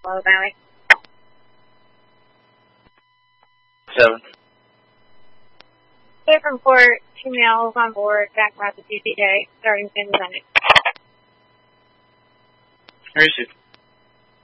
Buffalo Valley. 7. Clear from port, 2 males on board, back route to TCJ, starting San Antonio. Received.